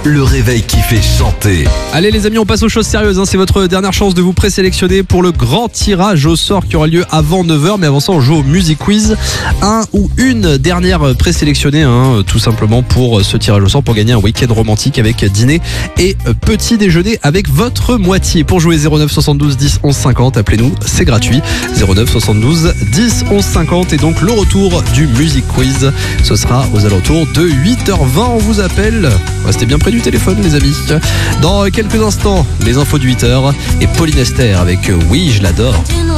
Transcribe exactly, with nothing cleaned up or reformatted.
le réveil qui fait chanter. Allez les amis, on passe aux choses sérieuses, hein. C'est votre dernière chance de vous présélectionner pour le grand tirage au sort qui aura lieu avant neuf heures. Mais avant ça, on joue au Music Quiz. Un ou une dernière présélectionnée, hein, tout simplement pour ce tirage au sort, pour gagner un week-end romantique avec dîner et petit déjeuner avec votre moitié. Pour jouer, zéro neuf soixante-douze dix onze cinquante, appelez-nous, c'est gratuit. zéro neuf soixante-douze dix onze cinquante. Et donc le retour du Music Quiz, ce sera aux alentours de huit heures vingt. On vous appelle, restez bien près du téléphone les amis. Dans quelques instants, les infos de huit heures et Pauline Esther avec Oui, je l'adore.